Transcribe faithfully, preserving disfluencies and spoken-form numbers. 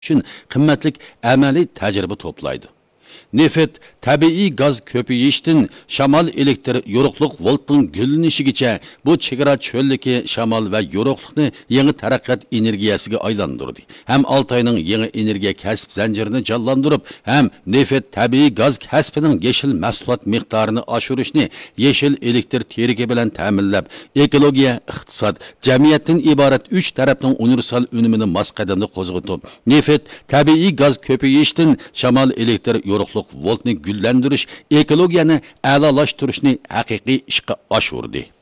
uchun qimmatli amaliy tajriba to'playdi. Neft, tabiiy gaz ko'payishdan shamol elektr yo'riqliq voltning gullanishigacha bu chegara cho'lligi shamol va yo'riqlikni yangi taraqqiyot energiyasiga aylantirdi. Ham Altayning yangi energiya kasb zanjirini jonlantirib, ham neft, tabiiy gaz kasbining yeshil mahsulot miqdorini oshirishni yeshil elektr terigi bilan ta'minlab, ekologiya, iqtisod, jamiyatdan iborat uch tarafning universal unumini mos qadamda qo'zg'atib, neft, tabiiy gaz ko'payishdan shamol elektr yo'riqliq voltni güllendirish, ekologiyani a'lolashtirishni haqiqiy ishga oshirdi.